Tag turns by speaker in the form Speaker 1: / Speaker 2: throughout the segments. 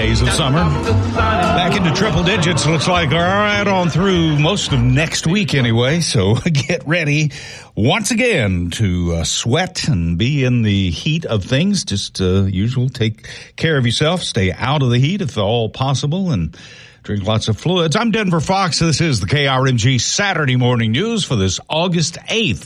Speaker 1: days of summer. Back into triple digits, looks like right on through most of next week anyway. So get ready once again to sweat and be in the heat of things. Just usual, take care of yourself, stay out of the heat if at all possible, and drink lots of fluids. I'm Denver Fox. This is the KRMG Saturday Morning News for this August 8th,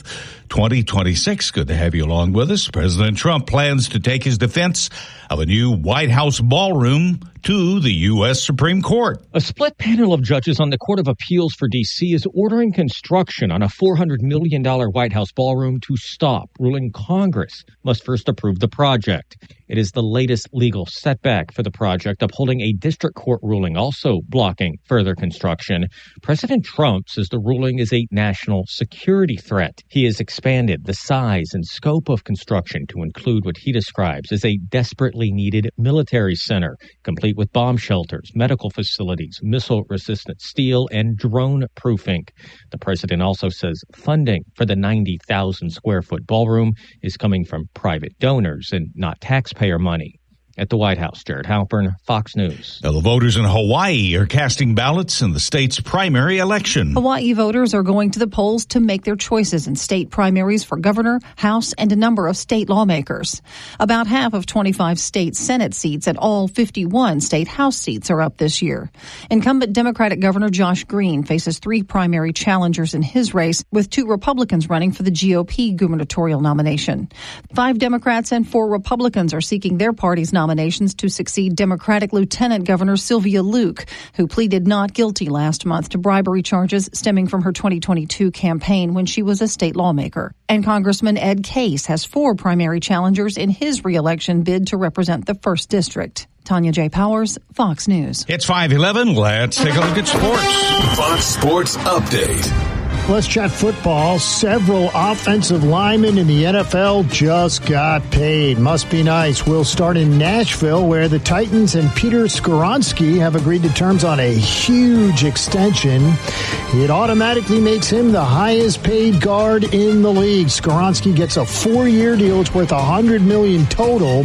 Speaker 1: 2026. Good to have you along with us. President Trump plans to take his defense of a new White House ballroom to the U.S. Supreme Court.
Speaker 2: A split panel of judges on the Court of Appeals for D.C. is ordering construction on a $400 million White House ballroom to stop, ruling Congress must first approve the project. It is the latest legal setback for the project, upholding a district court ruling also blocking further construction. President Trump says the ruling is a national security threat. He has expanded the size and scope of construction to include what he describes as a desperately needed military center, complete with bomb shelters, medical facilities, missile-resistant steel, and drone-proofing. The president also says funding for the 90,000-square-foot ballroom is coming from private donors and not taxpayer money. At the White House, Jared Halpern, Fox News.
Speaker 1: Now, the voters in Hawaii are casting ballots in the state's primary election.
Speaker 3: Hawaii voters are going to the polls to make their choices in state primaries for governor, House, and a number of state lawmakers. About half of 25 state Senate seats and all 51 state House seats are up this year. Incumbent Democratic Governor Josh Green faces 3 primary challengers in his race, with 2 Republicans running for the GOP gubernatorial nomination. 5 Democrats and 4 Republicans are seeking their party's nominations to succeed Democratic Lieutenant Governor Sylvia Luke, who pleaded not guilty last month to bribery charges stemming from her 2022 campaign when she was a state lawmaker. And Congressman Ed Case has 4 primary challengers in his re-election bid to represent the 1st District. Tanya J. Powers, Fox News.
Speaker 1: It's 5:11. Let's take a look at sports.
Speaker 4: Fox Sports Update.
Speaker 5: Let's chat football. Several offensive linemen in the NFL just got paid. Must be nice. We'll start in Nashville, where the Titans and Peter Skoronski have agreed to terms on a huge extension. It automatically makes him the highest paid guard in the league. Skoronski gets a 4-year deal. It's worth $100 million total,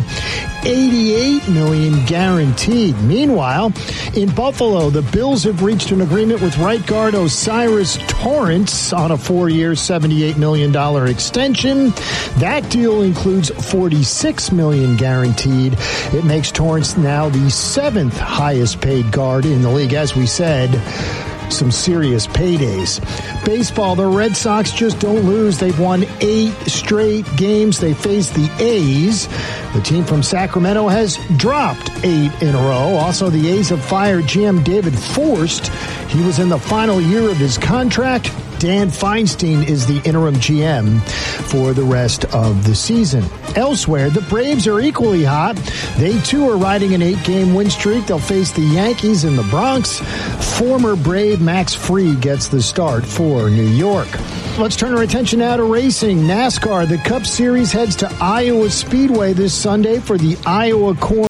Speaker 5: $88 million guaranteed. Meanwhile, in Buffalo, the Bills have reached an agreement with right guard O'Cyrus Torrence on a 4-year, $78 million extension. That deal includes $46 million guaranteed. It makes Torrence now the 7th highest paid guard in the league. As we said, some serious paydays. Baseball, the Red Sox just don't lose. They've won 8 straight games. They face the A's. The team from Sacramento has dropped 8 in a row. Also, the A's have fired GM David Forst. He was in the final year of his contract. Dan Feinstein is the interim GM for the rest of the season. Elsewhere, the Braves are equally hot. They, too, are riding an 8-game win streak. They'll face the Yankees in the Bronx. Former Brave Max Fried gets the start for New York. Let's turn our attention now to racing. NASCAR, the Cup Series heads to Iowa Speedway this Sunday for the Iowa Corn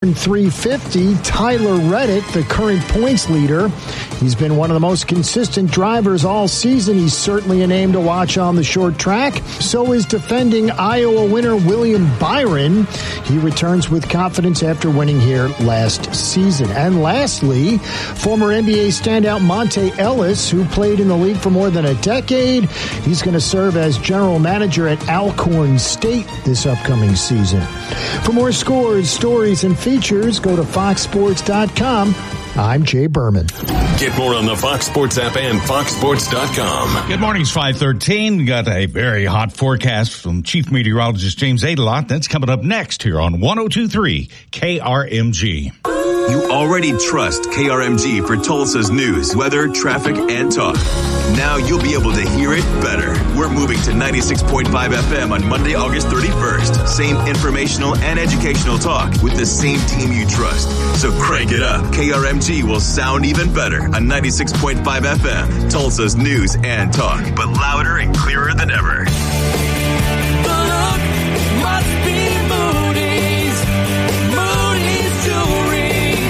Speaker 5: 350. Tyler Reddick, the current points leader. He's been one of the most consistent drivers all season. He's certainly a name to watch on the short track. So is defending Iowa winner William Byron. He returns with confidence after winning here last season. And lastly, former NBA standout Monte Ellis, who played in the league for more than a decade. He's going to serve as general manager at Alcorn State this upcoming season. For more scores, stories, and features, go to foxsports.com. I'm Jay Berman.
Speaker 4: Get more on the Fox Sports app and foxsports.com.
Speaker 1: Good morning. It's 5:13. We got a very hot forecast from Chief Meteorologist James Adelot. That's coming up next here on 102.3 KRMG.
Speaker 6: You already trust KRMG for Tulsa's news, weather, traffic, and talk. Now you'll be able to hear it better. We're moving to 96.5 FM on Monday, August 31st. Same informational and educational talk with the same team you trust. So crank it up. KRMG will sound even better on 96.5 FM. Tulsa's news and talk, but louder and clearer than ever.
Speaker 7: The look must be Moody's. Moody's Jewelry.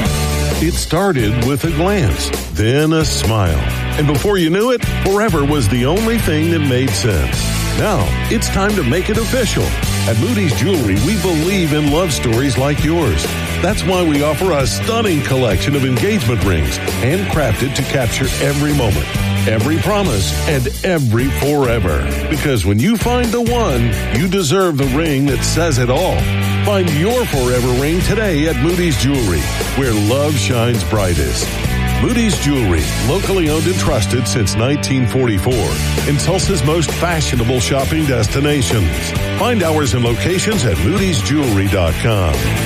Speaker 8: It started with a glance, then a smile. And before you knew it, forever was the only thing that made sense. Now, it's time to make it official. At Moody's Jewelry, we believe in love stories like yours. That's why we offer a stunning collection of engagement rings, handcrafted to capture every moment, every promise, and every forever. Because when you find the one, you deserve the ring that says it all. Find your forever ring today at Moody's Jewelry, where love shines brightest. Moody's Jewelry, locally owned and trusted since 1944, in Tulsa's most fashionable shopping destinations. Find hours and locations at moodysjewelry.com.